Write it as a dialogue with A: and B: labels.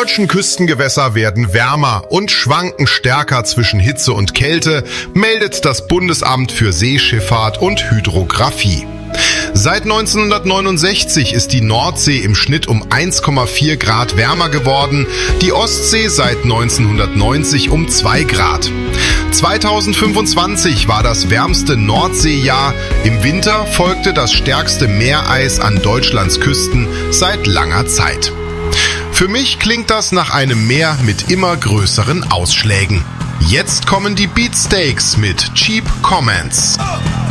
A: deutschen Küstengewässer werden wärmer und schwanken stärker zwischen Hitze und Kälte, meldet das Bundesamt für Seeschifffahrt und Hydrographie. Seit 1969 ist die Nordsee im Schnitt um 1,4 Grad wärmer geworden, die Ostsee seit 1990 um 2 Grad. 2025 war das wärmste Nordseejahr, im Winter folgte das stärkste Meereis an Deutschlands Küsten seit langer Zeit. Für mich klingt das nach einem Meer mit immer größeren Ausschlägen. Jetzt kommen die Beatsteaks mit Cheap Comments.